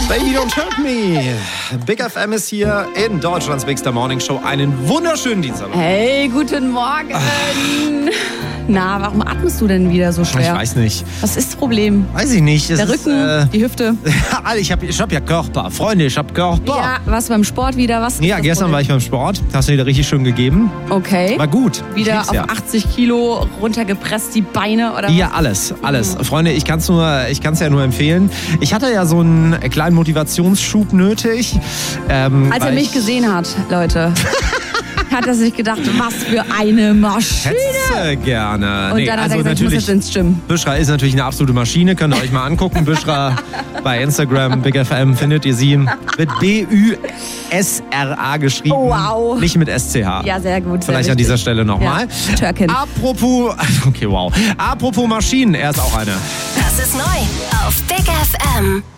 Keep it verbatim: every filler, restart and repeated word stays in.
Baby, don't hurt me. Big F M ist hier in Deutschlands Bigster Morning Show. Einen wunderschönen Dienstag. Hey, guten Morgen. Na, warum atmest du denn wieder so schwer? Ich weiß nicht. Was ist das Problem? Weiß ich nicht. Es Der ist, Rücken, äh, die Hüfte. ich habe ich hab ja Körper. Freunde, ich habe Körper. Ja, warst du beim Sport wieder? Was? Ja, gestern war ich beim Sport. Hast du wieder richtig schön gegeben. Okay. War gut. Wieder auf ja. achtzig Kilo runtergepresst, die Beine oder Ja, was? alles, alles. Mhm. Freunde, ich kann es nur, ich kann's ja nur empfehlen. Ich hatte ja so einen kleinen Motivationsschub nötig. Ähm, Als er mich ich, gesehen hat, Leute, hat er sich gedacht, was für eine Maschine. Hätte gerne. Und nee, dann hat also er gesagt, ich muss jetzt ins Gym. Büschra ist natürlich eine absolute Maschine, könnt ihr euch mal angucken. Büschra bei Instagram, Big F M, findet ihr sie. Mit B Ü S R A geschrieben. Oh, wow. Nicht mit S C H. Ja, sehr gut. Sehr Vielleicht wichtig. an dieser Stelle nochmal. Ja. Türkin. Apropos, okay, wow. Apropos Maschinen, er ist auch eine. Das ist neu auf Big F M.